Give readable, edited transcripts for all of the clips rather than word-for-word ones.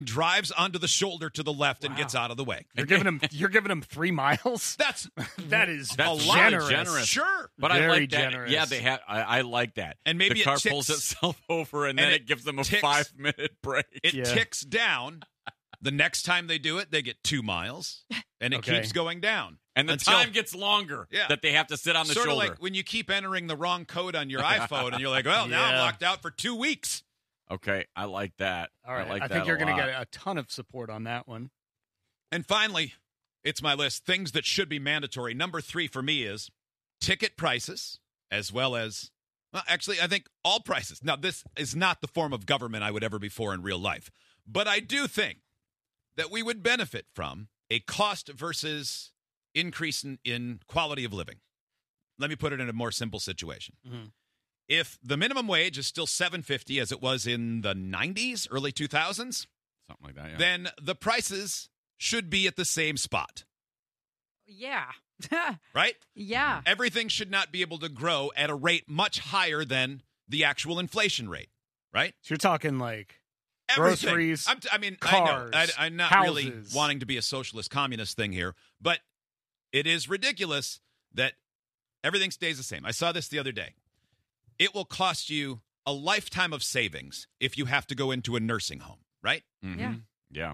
drives onto the shoulder to the left and gets out of the way. You're giving him 3 miles? That's a lot generous. Sure. But Very I like that. generous. Yeah, they have. I like that. And maybe the car it ticks, pulls itself over, and then it gives them a ticks. 5-minute break. It ticks down. The next time they do it, they get 2 miles, and it keeps going down. And the time gets longer that they have to sit on the shoulder. shoulder. Sort of like when you keep entering the wrong code on your iPhone, and you're like, well, now I'm locked out for 2 weeks. Okay, I like that. All right, I think you're going to get a ton of support on that one. And finally, it's my list. Things that should be mandatory. Number 3 for me is ticket prices, as well as, well, actually, I think all prices. Now, this is not the form of government I would ever be for in real life. But I do think that we would benefit from a cost versus increase in quality of living. Let me put it in a more simple situation. Mm-hmm. If the minimum wage is still $7.50 as it was in the 90s, early 2000s, something like that, then the prices should be at the same spot. Yeah. Right? Yeah. Everything should not be able to grow at a rate much higher than the actual inflation rate, right? So you're talking like Everything. groceries, cars, I know. I'm not houses. really wanting to be a socialist communist thing here, but it is ridiculous that everything stays the same. I saw this the other day. It will cost you a lifetime of savings if you have to go into a nursing home, right? Mm-hmm. Yeah. Yeah.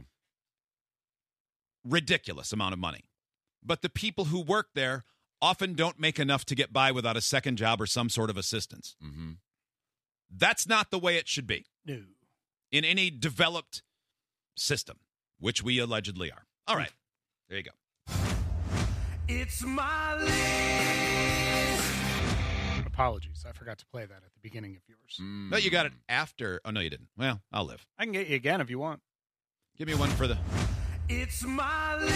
Ridiculous amount of money. But the people who work there often don't make enough to get by without a second job or some sort of assistance. Mm-hmm. That's not the way it should be. No. In any developed system, which we allegedly are. All right. There you go. It's my list. Apologies. I forgot to play that at the beginning of yours. No, you got it after. Oh, no, you didn't. Well, I'll live. I can get you again if you want. Give me one for the It's my list.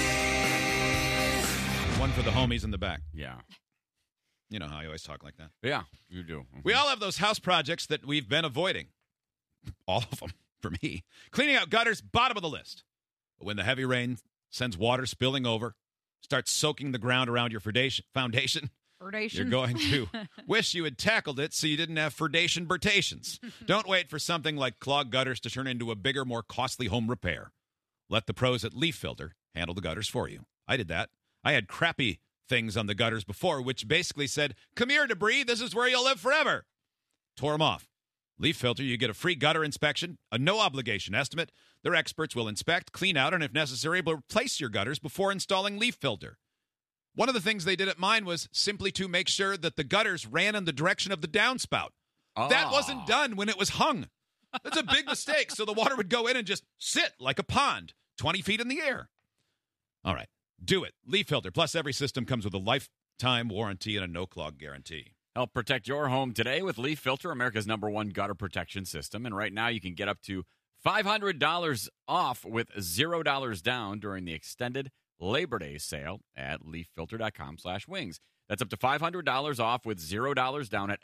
homies in the back. Yeah. You know how I always talk like that. Yeah, you do. Mm-hmm. We all have those house projects that we've been avoiding. All of them, for me. Cleaning out gutters, bottom of the list. But when the heavy rain sends water spilling over, starts soaking the ground around your foundation, you're going to wish you had tackled it so you didn't have bertations. Don't wait for something like clogged gutters to turn into a bigger, more costly home repair. Let the pros at Leaf Filter handle the gutters for you. I did that. I had crappy things on the gutters before, which basically said, come here, debris, this is where you'll live forever. Tore them off. Leaf Filter, you get a free gutter inspection, a no-obligation estimate. Their experts will inspect, clean out, and if necessary, will replace your gutters before installing Leaf Filter. One of the things they did at mine was simply to make sure that the gutters ran in the direction of the downspout. That wasn't done when it was hung. That's a big mistake, so the water would go in and just sit like a pond, 20 feet in the air. All right, do it. Leaf Filter, plus every system comes with a lifetime warranty and a no-clog guarantee. Help protect your home today with Leaf Filter, America's #1 gutter protection system. And right now you can get up to $500 off with $0 down during the extended Labor Day sale at leaffilter.com/wings. That's up to $500 off with $0 down at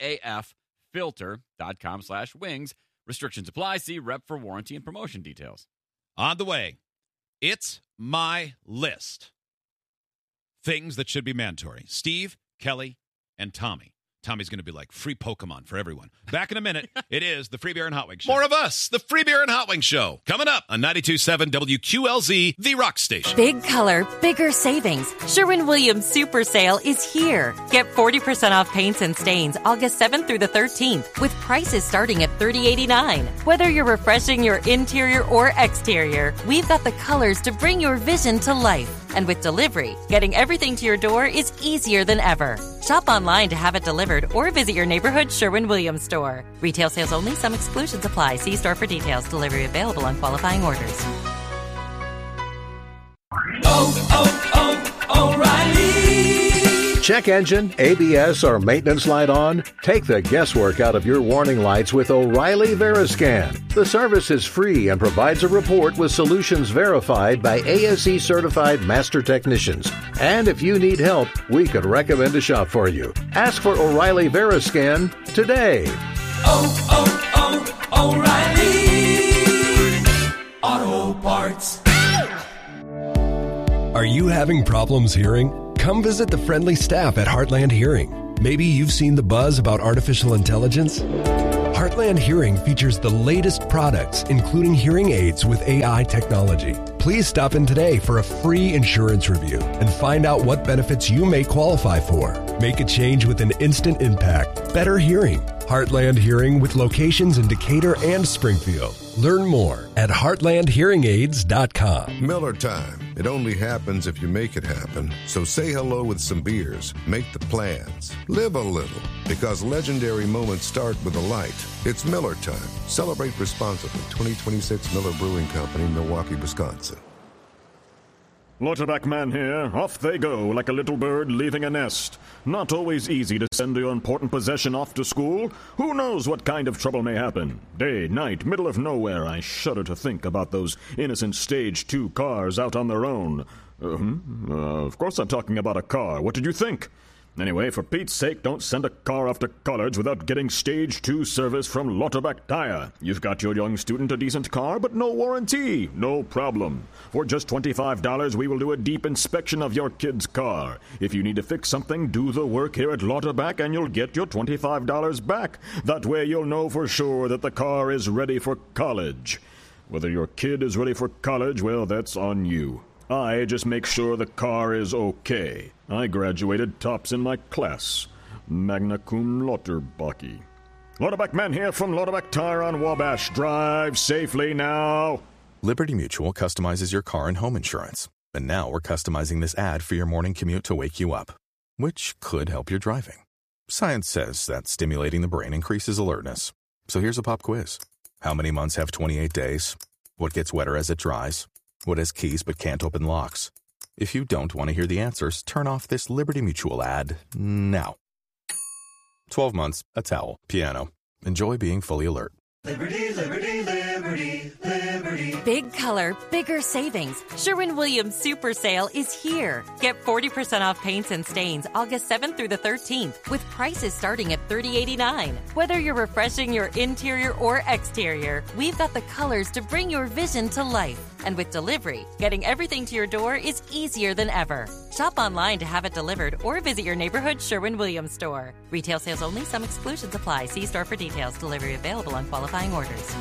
leaffilter.com/wings. Restrictions apply. See rep for warranty and promotion details. On the way, it's my list. Things that should be mandatory. Steve, Kelly, and Tommy. Tommy's going to be like, free Pokemon for everyone. Back in a minute, it is the Free Beer and Hot Wings Show. More of us, the Free Beer and Hot Wings Show. Coming up on 92.7 WQLZ, The Rock Station. Big color, bigger savings. Sherwin-Williams Super Sale is here. Get 40% off paints and stains August 7th through the 13th with prices starting at $30.89. Whether you're refreshing your interior or exterior, we've got the colors to bring your vision to life. And with delivery, getting everything to your door is easier than ever. Shop online to have it delivered or visit your neighborhood Sherwin-Williams store. Retail sales only. Some exclusions apply. See store for details. Delivery available on qualifying orders. O'Reilly. Check engine, ABS, or maintenance light on? Take the guesswork out of your warning lights with O'Reilly Veriscan. The service is free and provides a report with solutions verified by ASE certified master technicians. And if you need help, we could recommend a shop for you. Ask for O'Reilly Veriscan today. O'Reilly Auto Parts. Are you having problems hearing? Come visit the friendly staff at Heartland Hearing. Maybe you've seen the buzz about artificial intelligence. Heartland Hearing features the latest products, including hearing aids with AI technology. Please stop in today for a free insurance review and find out what benefits you may qualify for. Make a change with an instant impact. Better hearing. Heartland Hearing with locations in Decatur and Springfield. Learn more at heartlandhearingaids.com. Miller time. It only happens if you make it happen. So say hello with some beers. Make the plans. Live a little. Because legendary moments start with a light. It's Miller time. Celebrate responsibly. 2026 Miller Brewing Company, Milwaukee, Wisconsin. Lauterbach man here. Off they go like a little bird leaving a nest. Not always easy to send your important possession off to school. Who knows what kind of trouble may happen? Day, night, middle of nowhere. I shudder to think about those innocent Stage 2 cars out on their own. Of course I'm talking about a car. What did you think? Anyway, for Pete's sake, don't send a car off to college without getting Stage 2 service from Lauterbach Tire. You've got your young student a decent car, but no warranty. No problem. For just $25, we will do a deep inspection of your kid's car. If you need to fix something, do the work here at Lauterbach and you'll get your $25 back. That way you'll know for sure that the car is ready for college. Whether your kid is ready for college, well, that's on you. I just make sure the car is okay. I graduated tops in my class. Magna cum Lauterbach. Lauterbach man here from Lauterbach Tire on Wabash. Drive safely now. Liberty Mutual customizes your car and home insurance. And now we're customizing this ad for your morning commute to wake you up, which could help your driving. Science says that stimulating the brain increases alertness. So here's a pop quiz. How many months have 28 days? What gets wetter as it dries? What has keys but can't open locks? If you don't want to hear the answers, turn off this Liberty Mutual ad now. 12 months, a towel, piano. Enjoy being fully alert. Liberty, liberty, liberty, liberty. Big color, bigger savings. Sherwin-Williams Super Sale is here. Get 40% off paints and stains August 7th through the 13th with prices starting at $30.89. Whether you're refreshing your interior or exterior, we've got the colors to bring your vision to life. And with delivery, getting everything to your door is easier than ever. Shop online to have it delivered or visit your neighborhood Sherwin-Williams store. Retail sales only. Some exclusions apply. See store for details. Delivery available on qualifying orders.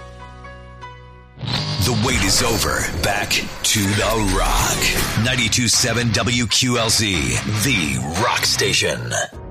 The wait is over. Back to the Rock. 92.7 WQLZ, the Rock Station.